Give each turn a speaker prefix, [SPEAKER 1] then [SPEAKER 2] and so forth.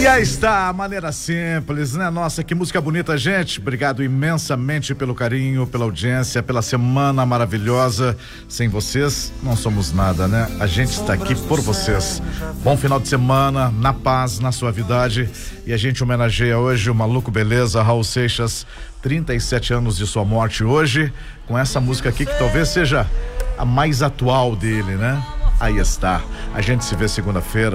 [SPEAKER 1] E aí está a maneira simples, né? Nossa, que música bonita, gente. Obrigado imensamente pelo carinho, pela audiência, pela semana maravilhosa. Sem vocês, não somos nada, né? A gente está aqui por vocês. Bom final de semana, na paz, na suavidade. E a gente homenageia hoje o maluco beleza, Raul Seixas, 37 anos de sua morte hoje, com essa música aqui que talvez seja a mais atual dele, né? Aí está. A gente se vê segunda-feira.